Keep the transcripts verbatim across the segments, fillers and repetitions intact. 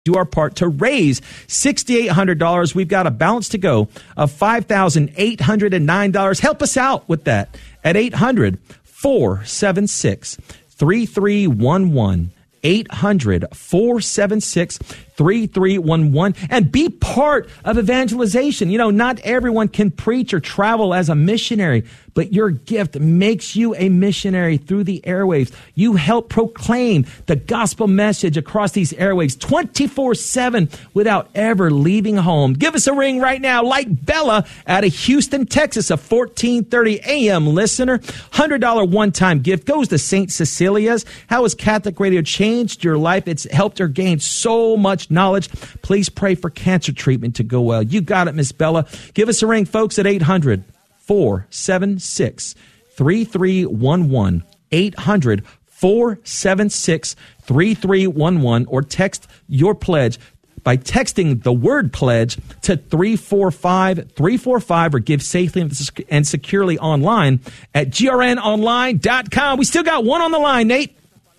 do our part to raise six thousand eight hundred dollars. We've got a balance to go of five thousand eight hundred nine dollars. Help us out with that at eight hundred, four seven six, three three one one. eight hundred, four seven six, three three one one, and be part of evangelization. You know, not everyone can preach or travel as a missionary, but your gift makes you a missionary through the airwaves. You help proclaim the gospel message across these airwaves twenty-four seven without ever leaving home. Give us a ring right now, like Bella out of Houston, Texas, a fourteen thirty A M listener. one hundred dollars one-time gift goes to Saint Cecilia's. How has Catholic Radio changed your life? It's helped her gain so much knowledge. Please pray for cancer treatment to go well. You got it, Miss Bella. Give us a ring, folks, at eight hundred, four seven six, three three one one. eight hundred, four seven six, three three one one, or text your pledge by texting the word pledge to three four five three four five, or give safely and securely online at G R N online dot com. We still got one on the line, Nate.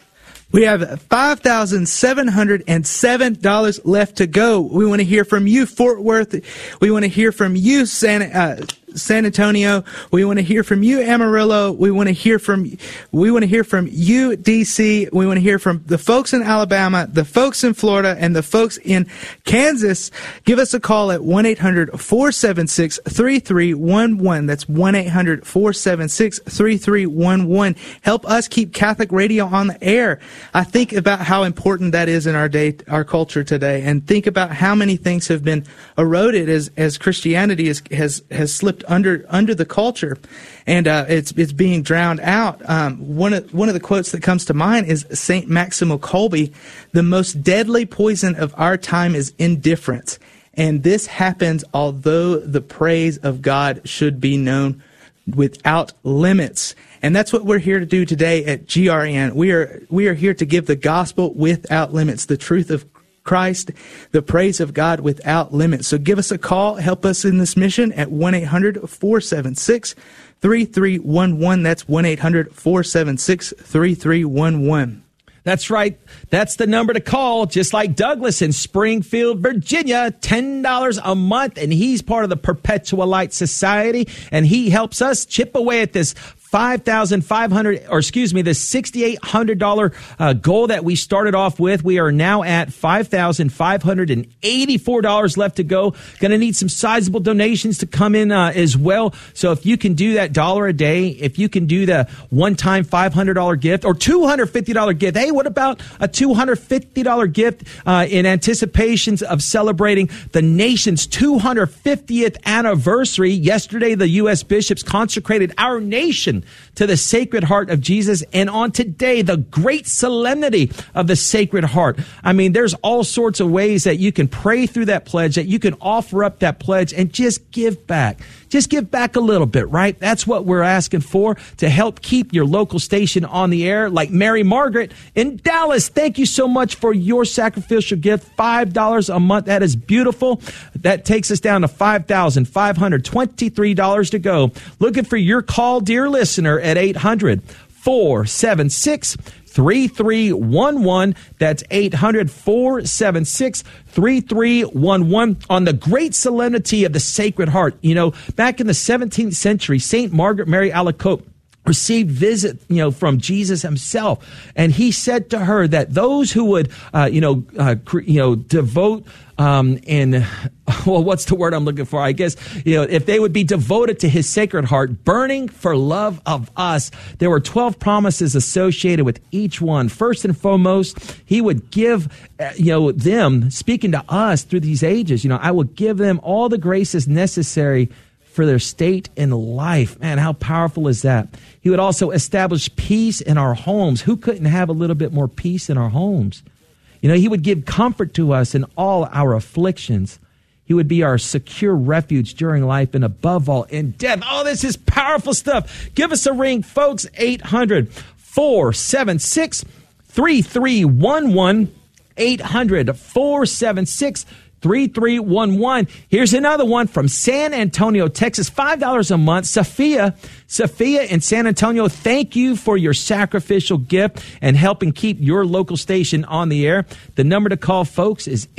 We have five thousand seven hundred seven dollars left to go. We want to hear from you, Fort Worth. We want to hear from you, San, uh, San Antonio. We want to hear from you, Amarillo. We want to hear from we want to hear from you, D C. We want to hear from the folks in Alabama, the folks in Florida, and the folks in Kansas. Give us a call at one eight hundred, four seven six, three three one one. That's one eight hundred, four seven six, three three one one. Help us keep Catholic Radio on the air. I think about how important that is in our day, our culture today, and think about how many things have been eroded as as Christianity is, has has slipped under under the culture, and uh, it's it's being drowned out. Um, one of one of the quotes that comes to mind is Saint Maximo Kolbe: "The most deadly poison of our time is indifference, and this happens although the praise of God should be known without limits." And that's what we're here to do today at G R N. We are we are here to give the gospel without limits, the truth of Christ, the praise of God without limits. So give us a call, help us in this mission at one eight hundred, four seven six, three three one one. That's one eight hundred, four seven six, three three one one. That's right. That's the number to call, just like Douglas in Springfield, Virginia, ten dollars a month, and he's part of the Perpetual Light Society, and he helps us chip away at this five thousand five hundred dollars, or excuse me, the six thousand eight hundred dollars uh, goal that we started off with. We are now at five thousand five hundred eighty-four dollars left to go. Going to need some sizable donations to come in uh, as well. So if you can do that dollar a day, if you can do the one-time five hundred dollars gift or two hundred fifty dollars gift, hey, what about a two hundred fifty dollars gift uh, in anticipations of celebrating the nation's two hundred fiftieth anniversary? Yesterday, the U S bishops consecrated our nation to the Sacred Heart of Jesus, and on today, the great solemnity of the Sacred Heart. I mean, there's all sorts of ways that you can pray through that pledge, that you can offer up that pledge and just give back. Just give back a little bit, right? That's what we're asking for, to help keep your local station on the air, like Mary Margaret in Dallas. Thank you so much for your sacrificial gift, five dollars a month. That is beautiful. That takes us down to five thousand five hundred twenty-three dollars to go. Looking for your call, dear listener, at eight hundred, four seven six, three three one one. That's eight hundred, four seven six, three three one one. On the great solemnity of the Sacred Heart. You know, back in the seventeenth century, Saint Margaret Mary Alacoque received visit, you know, from Jesus himself. And he said to her that those who would, uh, you know, uh, cre- you know, devote, um, and, well, what's the word I'm looking for? I guess, you know, if they would be devoted to his Sacred Heart, burning for love of us, there were twelve promises associated with each one. First and foremost, he would give, uh, you know, them, speaking to us through these ages, you know, I will give them all the graces necessary for their state in life. Man, how powerful is that? He would also establish peace in our homes. Who couldn't have a little bit more peace in our homes? You know, he would give comfort to us in all our afflictions. He would be our secure refuge during life, and above all, in death. Oh, this is powerful stuff. Give us a ring, folks, eight hundred, four seven six, three three one one, eight hundred, four seven six, three three one one. Here's another one from San Antonio, Texas, five dollars a month. Sophia, Sophia in San Antonio, thank you for your sacrificial gift and helping keep your local station on the air. The number to call, folks, is